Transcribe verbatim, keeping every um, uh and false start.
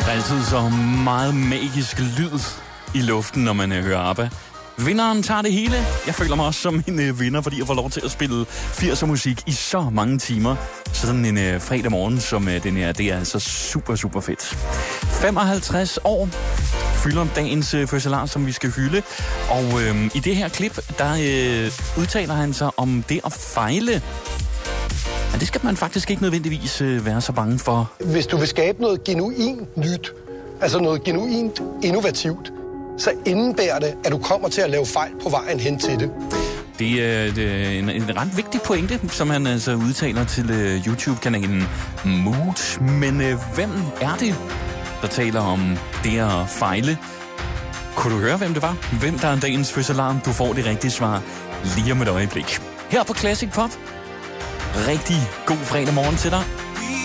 Der er altid så meget magisk lyd i luften, når man hører ABBA. Vinderen tager det hele. Jeg føler mig også som en øh, vinder, fordi jeg får lov til at spille firser musik i så mange timer. Sådan en øh, fredag morgen, som øh, den her, det er altså super, super fedt. femoghalvtreds år fylder dagens øh, fødselar, som vi skal hylde. Og øh, i det her klip, der øh, udtaler han sig om det at fejle. Men det skal man faktisk ikke nødvendigvis øh, være så bange for. Hvis du vil skabe noget genuint nyt, altså noget genuint innovativt, så indebærer det, at du kommer til at lave fejl på vejen hen til det. Det er øh, en, en ret vigtig pointe, som han altså udtaler til øh, YouTube-kanalen Mood. Men øh, hvem er det, der taler om det at fejle? Kunne du høre, hvem det var? Hvem der er dagens fødselar? Du får det rigtige svar lige om et øjeblik. Her på Classic Pop. Rigtig god fredag morgen til dig.